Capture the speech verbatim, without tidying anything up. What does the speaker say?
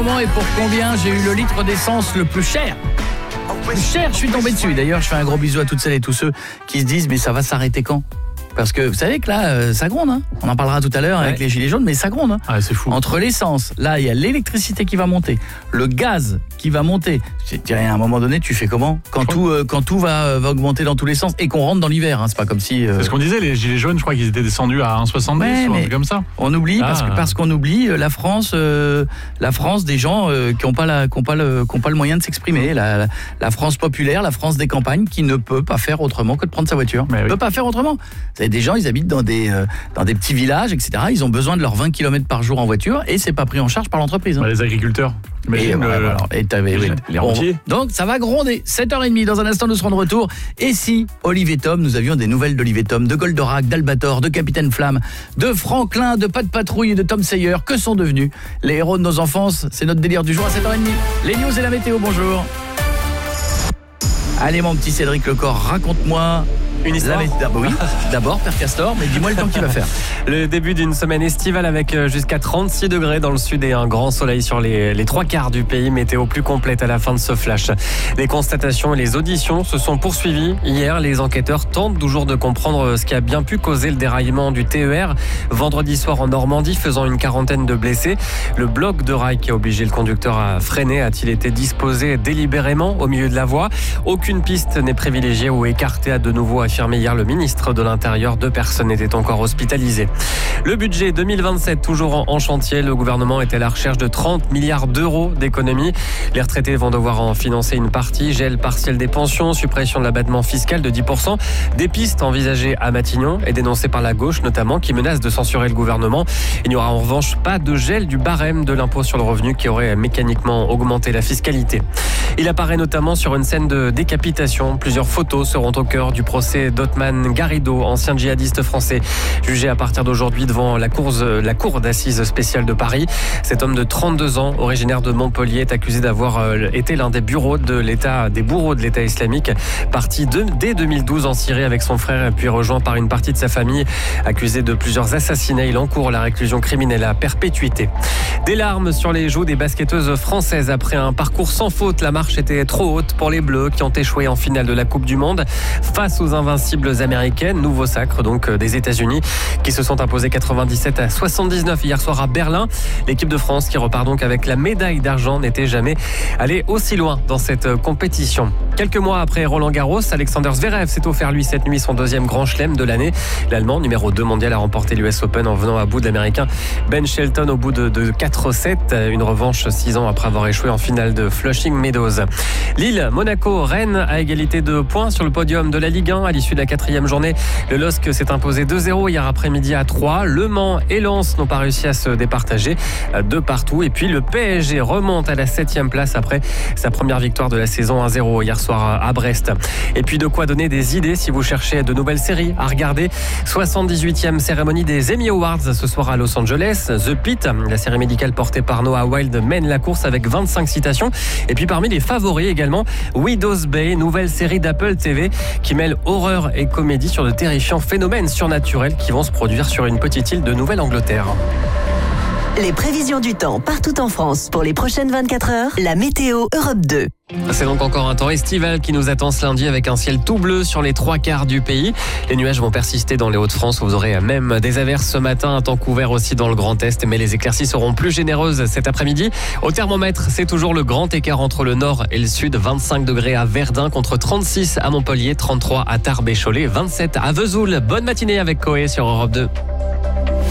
Et pour combien j'ai eu le litre d'essence le plus cher Plus cher, je suis tombé dessus. D'ailleurs, je fais un gros bisou à toutes celles et tous ceux qui se disent mais ça va s'arrêter quand ? Parce que vous savez que là, euh, ça gronde. Hein. On en parlera tout à l'heure ouais. avec les gilets jaunes, mais ça gronde. Hein. Ah, c'est fou. Entre l'essence, là, il y a l'électricité qui va monter, le gaz qui va monter. Je dirais, à un moment donné, tu fais comment quand tout, euh, quand tout va, euh, va augmenter dans tous les sens et qu'on rentre dans l'hiver. Hein. C'est pas comme si. Euh... C'est ce qu'on disait, les gilets jaunes, je crois qu'ils étaient descendus à un soixante-dix ouais, ou un truc comme ça. On oublie ah. parce que parce qu'on oublie la France, euh, la France des gens euh, qui n'ont pas la, qui ont pas le, qui ont pas le moyen de s'exprimer. La, la, la France populaire, la France des campagnes, qui ne peut pas faire autrement que de prendre sa voiture. Ne oui. peut pas faire autrement. Vous savez, des gens, ils habitent dans des euh, dans des petits villages, et cetera. Ils ont besoin de leurs vingt kilomètres par jour en voiture et c'est pas pris en charge par l'entreprise. Hein. Bah, les agriculteurs. Et, voilà, le... voilà. et t'avais, les, oui. les rentiers. Bon, donc ça va gronder. sept heures trente, dans un instant nous serons de retour. Et si, Olivier Tom, nous avions des nouvelles d'Olivier Tom, de Goldorak, d'Albator, de Capitaine Flamme, de Franklin, de Pas de Patrouille et de Tom Sayer, que sont devenus les héros de nos enfances? C'est notre délire du jour à sept heures trente. Les news et la météo, bonjour. Allez mon petit Cédric Lecor, raconte-moi une histoire. Oui, d'abord Père Castor, mais dis-moi le temps qu'il va faire. Le début d'une semaine estivale avec jusqu'à trente-six degrés dans le sud et un grand soleil sur les, les trois quarts du pays. Météo plus complète à la fin de ce flash. Les constatations et les auditions se sont poursuivies. Hier, les enquêteurs tentent toujours de comprendre ce qui a bien pu causer le déraillement du T E R vendredi soir en Normandie, faisant une quarantaine de blessés. Le bloc de rail qui a obligé le conducteur à freiner a-t-il été disposé délibérément au milieu de la voie? Aucune piste n'est privilégiée ou écartée, à de nouveau affirmé hier le ministre de l'Intérieur. Deux personnes étaient encore hospitalisées. Le budget deux mille vingt-sept, toujours en chantier. Le gouvernement est à la recherche de trente milliards d'euros d'économies. Les retraités vont devoir en financer une partie. Gel partiel des pensions, suppression de l'abattement fiscal de dix pour cent. Des pistes envisagées à Matignon et dénoncées par la gauche notamment, qui menacent de censurer le gouvernement. Il n'y aura en revanche pas de gel du barème de l'impôt sur le revenu qui aurait mécaniquement augmenté la fiscalité. Il apparaît notamment sur une scène de décapitation. Plusieurs photos seront au cœur du procès d'Othman Garrido, ancien djihadiste français, jugé à partir d'aujourd'hui devant la cour, la cour d'assises spéciale de Paris. Cet homme de trente-deux ans, originaire de Montpellier, est accusé d'avoir été l'un des bureaux de l'État, des bourreaux de l'État islamique, parti de, dès deux mille douze en Syrie avec son frère, puis rejoint par une partie de sa famille. Accusé de plusieurs assassinats, il encourt la réclusion criminelle à perpétuité. Des larmes sur les joues des basketteuses françaises après un parcours sans faute. La marche était trop haute pour les Bleus qui ont échoué en finale de la Coupe du Monde face aux invincibles américaines. Nouveau sacre donc des États-Unis qui se sont imposés quatre-vingt-dix-sept à soixante-dix-neuf hier soir à Berlin. L'équipe de France qui repart donc avec la médaille d'argent n'était jamais allée aussi loin dans cette compétition. Quelques mois après Roland Garros, Alexander Zverev s'est offert lui cette nuit son deuxième grand chelem de l'année. L'Allemand, numéro deux mondial, a remporté l'U S Open en venant à bout de l'Américain Ben Shelton au bout de, de quatre sept. Une revanche six ans après avoir échoué en finale de Flushing Meadows. Lille, Monaco, Rennes à égalité de points sur le podium de la Ligue un. À l'issue de la quatrième journée, le L O S C s'est imposé deux zéro hier après-midi à Troyes. Le Mans et Lens n'ont pas réussi à se départager de partout. Et puis le P S G remonte à la septième place après sa première victoire de la saison un zéro hier soir à Brest. Et puis de quoi donner des idées si vous cherchez de nouvelles séries à regarder. soixante-dix-huitième cérémonie des Emmy Awards ce soir à Los Angeles. The Pitt, la série médicale portée par Noah Wilde, mène la course avec vingt-cinq citations. Et puis parmi les favoris également, Widow's Bay, nouvelle série d'Apple T V qui mêle horreur et comédie sur de terrifiants phénomènes surnaturels qui vont se produire sur une petite île de Nouvelle-Angleterre. Les prévisions du temps partout en France pour les prochaines vingt-quatre heures, la météo Europe deux. C'est donc encore un temps estival qui nous attend ce lundi avec un ciel tout bleu sur les trois quarts du pays. Les nuages vont persister dans les Hauts-de-France. Vous aurez même des averses ce matin, un temps couvert aussi dans le Grand Est, mais les éclaircies seront plus généreuses cet après-midi. Au thermomètre, c'est toujours le grand écart entre le nord et le sud. vingt-cinq degrés à Verdun contre trente-six à Montpellier, trente-trois à Tarbes et Cholet, vingt-sept à Vesoul. Bonne matinée avec Coé sur Europe deux.